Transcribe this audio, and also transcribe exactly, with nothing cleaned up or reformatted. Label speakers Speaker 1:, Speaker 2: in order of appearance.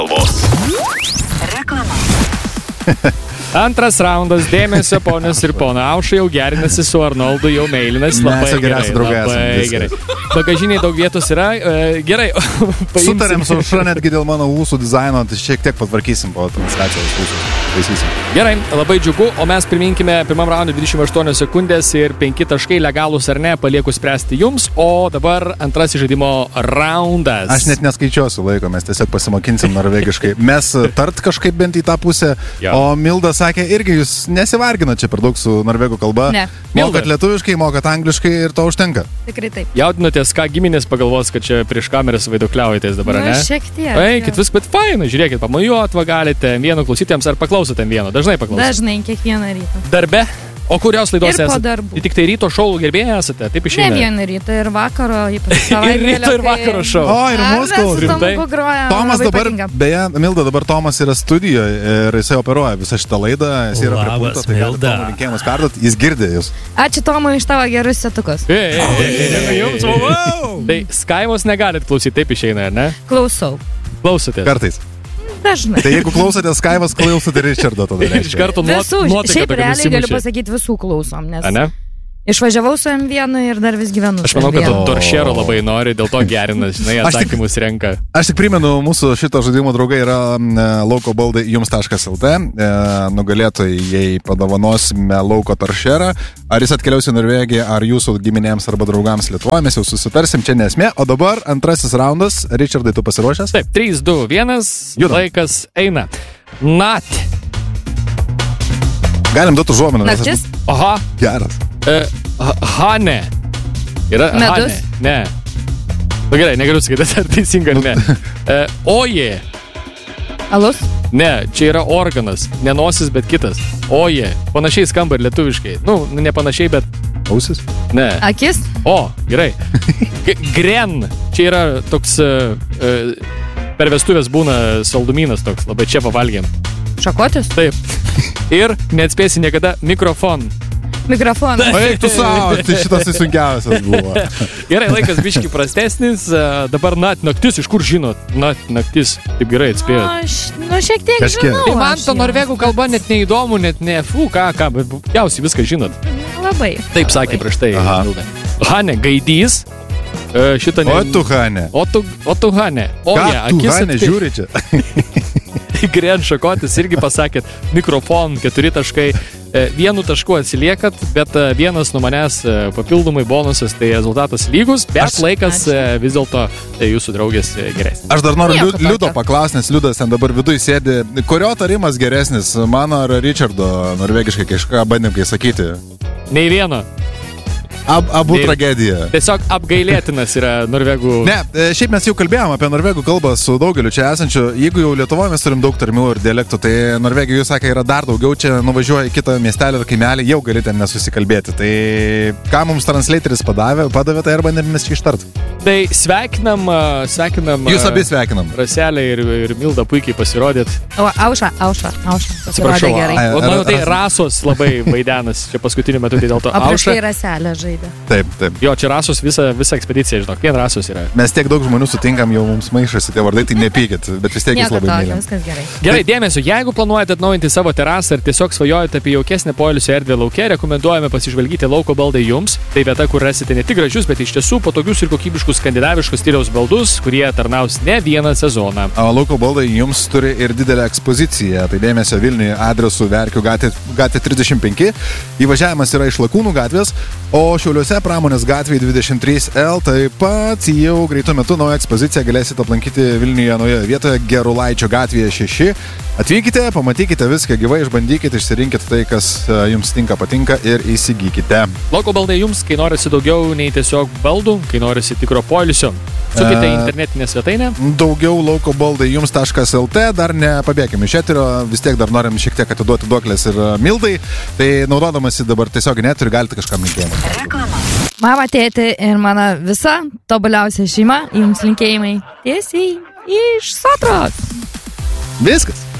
Speaker 1: Reklama.
Speaker 2: Antras raundas, dėmesio, ponios ir pono. Aušai jau gerinasi su Arnoldu, jau meilinasi. Labai gerai, labai gerai. Bagažiniai daug vietos yra. E, gerai.
Speaker 3: Sutarėm su Aušra netgi dėl mano ūsų dizaino, tai šiek tiek patvarkysim po transliacijos ūsų. Taisysim.
Speaker 2: Gerai, labai džiugu, o mes priminkime pirmam raundui dvidešimt aštuonios sekundės ir penki taškai legalūs ar ne, palieku spręsti jums, o dabar antrasis žaidimo raundas.
Speaker 3: Aš net neskaičiuosiu laiko, mes tiesiog pasimokinsim norvegiškai. Mes tart kažkaip bent į tą pusę, jo. O Milda sakė, irgi jūs nesivargino čia per daug su norvegų kalba.
Speaker 4: Ne.
Speaker 3: Mokat lietuviškai, mokat angliškai ir to užtenka.
Speaker 4: Tikrai taip.
Speaker 2: Jaudinotės, ką giminės pagalvos, kad čia prieš kameras vaiduokliaujatės dabar,
Speaker 4: nu,
Speaker 2: ne?
Speaker 4: Šiek tiek.
Speaker 2: Eikit, vis pat faina, žiūrėkit, pamojuot, va galite vieno klausytėms ar paklausote vieno, dažnai paklausote.
Speaker 4: Dažnai, kiekvieną rytą.
Speaker 2: Darbe? O kurios laidos
Speaker 4: esate? Ir po
Speaker 2: esate?
Speaker 4: darbų.
Speaker 2: Tai tik tai ryto šou gerbėjai esate, taip išeina?
Speaker 4: Ne vieną rytą, ir vakaro, ypač savaitgalio.
Speaker 2: Ir ryto, ir vakaro šou.
Speaker 3: O, ir mūsų.
Speaker 2: Rimtai?
Speaker 3: Tomas dabar, patinka. Beje, Milda, dabar Tomas yra studijoje ir jisai operuoja visą šitą laidą. Jis yra prie pulto, tai gali Tomo linkėjimus perduoti, jis girdė jūs.
Speaker 4: Ačiū Tomui iš tavo gerus setukus.
Speaker 2: Ei, ei, ei, jums, wow. Tai Skaimos negalit klausyti, taip išeina, ar ne?
Speaker 4: Klausau.
Speaker 2: Klausotės?
Speaker 3: Kartais.
Speaker 4: Dažnai.
Speaker 3: Tai jeigu klausotės Skaivas, klausote Richardo tada.
Speaker 2: Iš karto nuotaika.
Speaker 4: Visų, šiaip realiai galiu pasakyti visų klausom, nes...
Speaker 2: A, ne?
Speaker 4: Išvažiavau su M vienu ir dar vis gyvenu.
Speaker 2: Aš manau, kad Toršero labai nori, dėl to gerina, žinai, atsakymus renka.
Speaker 3: Aš tik primenu, mūsų šito žaidimo draugai yra lauko baldai jums taškas el te. Nugalėtojai padovanosime lauko Toršerą. Ar jis atkeliaus į Norvegiją, ar jūsų giminėms arba draugams Lietuvoje, mes jau susitarsim, čia nesmė. O dabar antrasis raundas. Richardai, tu pasiruošęs?
Speaker 2: Taip, trys, du, vienas, laikas eina. Nat.
Speaker 3: Galim duoti užuominą.
Speaker 4: Naktis?
Speaker 2: Aha.
Speaker 3: Geras.
Speaker 2: Uh, Hane. Yra
Speaker 4: Medus?
Speaker 2: Hane. Ne. Na gerai, negaliu sakyti, ar teisinga, ne. Uh, oje.
Speaker 4: Alus?
Speaker 2: Ne, čia yra organas. Ne nosis, bet kitas. Oje. Panašiai skamba ir lietuviškai. Nu, ne panašiai, bet...
Speaker 3: Ausis?
Speaker 2: Ne.
Speaker 4: Akis?
Speaker 2: O, gerai. G- gren. Čia yra toks... Uh, uh, per vestuvės būna saldumynas toks. Labai čia pavalgėm.
Speaker 4: Šakotis?
Speaker 2: Taip. Ir neatspėsi niekada mikrofon.
Speaker 4: Mikrofonas.
Speaker 3: O eik tu savo, tai šitas sunkiausias buvo.
Speaker 2: Gerai, laikas biški prastesnis. Uh, dabar nat, naktis, iš kur žinot? Nat, naktis, taip gerai atspėjot.
Speaker 4: Aš, nu, šiek tiek
Speaker 3: Kažkiek.
Speaker 4: žinau.
Speaker 2: Tai man ta norvegų kalba net neįdomu, net ne, fu, ką, ką, bet jausiai viską žinot.
Speaker 4: Labai.
Speaker 2: Taip sakė prieš tai.
Speaker 3: Aha.
Speaker 2: Hane, gaidys. Uh, šitą ne...
Speaker 3: O tu, Hane.
Speaker 2: O tu, o tu Hane. O
Speaker 3: Ką
Speaker 2: ne,
Speaker 3: tu,
Speaker 2: akis
Speaker 3: Hane,
Speaker 2: atspė-
Speaker 3: žiūri čia?
Speaker 2: Gren šakotis irgi pasakėt, mikrofon, keturi taškai, vienu tašku atsiliekat, bet vienas nuo manęs papildomai bonusas, tai rezultatas lygus, bet
Speaker 4: Aš,
Speaker 2: laikas
Speaker 4: ačiū.
Speaker 2: vis dėlto tai jūsų draugės geresnis.
Speaker 3: Aš dar noriu
Speaker 4: Nieko
Speaker 3: Liu- Liudo
Speaker 4: tokio.
Speaker 3: paklausti, nes Liudas ten dabar viduj sėdi. Kurio tarimas geresnis, mano ar Richardo norvegiškai kažką bandėm kai sakyti?
Speaker 2: Nei vieno.
Speaker 3: Ab, abu
Speaker 2: Nei-
Speaker 3: tragedija.
Speaker 2: Tiesiog apgailėtinas yra norvegų.
Speaker 3: Ne, e, šiaip mes jau kalbėjom apie norvegų kalbą su daugeliu čia esančių. Jeigu jau Lietuvoje mes turim daug tarmių ir dialektų, tai Norvegijoje, jūs sakė, yra dar daugiau. Čia nuvažiuoja į kitą miestelį ar kaimelį, jau gali ten nesusikalbėti. Tai ką mums translateris padavė, padavė, tai arba mes čia ištart.
Speaker 2: Tai sveikinam, sveikinam.
Speaker 3: Jūs abi sveikinam.
Speaker 2: Raselė ir, ir Milda puikiai pasirodėt.
Speaker 4: O, auša, auša, auša.
Speaker 2: Atsiprašau.
Speaker 4: Gerai.
Speaker 3: Ai,
Speaker 2: O manau, tai
Speaker 3: Ras-
Speaker 2: rasos labai vaidenas čia paskutiniu metu, tai dėl to
Speaker 4: O prieš
Speaker 2: Aušra.
Speaker 4: tai raselę žaidė.
Speaker 3: Taip, taip.
Speaker 2: Jo, čia rasos visa, visa ekspedicija, žinok, vien rasos yra.
Speaker 3: Mes tiek daug žmonių sutinkam, jau mums maišasi tie vardai, tai nepykit, bet vis tiek jūs
Speaker 4: Nieko
Speaker 3: labai
Speaker 4: tokio,
Speaker 3: mylim.
Speaker 4: viskas gerai.
Speaker 2: Gerai, dėmesio, jeigu planuojate atnaujinti savo terasą ir tiesiog svajojate apie jaukesnę poilsio erdvę lauke, rekomenduojame pasižvalgyti Lauko baldai jums. Tai vieta, kur rasite ne tik gražius, bet iš tiesų patogius ir kokybiškus skandinaviškus stiliaus baldus, kurie tarnaus ne vieną sezoną.
Speaker 3: O Lauko baldai jums turi ir didelę ekspoziciją. Tai dėmesio Vilniuje adresu Verkių gatvė, gatvė trisdešimt penki. Įvažiavimas yra iš Lakūnų gatvės, o Šiauliuose Pramonės gatvėje dvidešimt trys L. Taip pat jau greitų metų naują ekspoziciją galėsite aplankyti Vilniuje naujoje vietoje Gerulaičio gatvėje šeši. Atvykite, pamatykite viską gyvai, išbandykite, išsirinkite tai, kas jums tinka, patinka ir įsigykite.
Speaker 2: Lauko baldai jums, kai norisi daugiau nei tiesiog baldų, kai norisi tikro poilsio. Sukite
Speaker 3: E,
Speaker 2: internetinę svetainę.
Speaker 3: Daugiau lauko baldai jums taškas el te, dar nepabėgime iš eterio, vis tiek dar norim šiek tiek atiduoti duoklės ir Mildai, tai naudodamasi dabar tiesiog net ir galite kažkam linkėjimą.
Speaker 1: Reklama.
Speaker 4: Mama, tėti ir mano visa tobuliausia šeima, jums linkėjimai tiesiai iš Sotros.
Speaker 3: Viskas.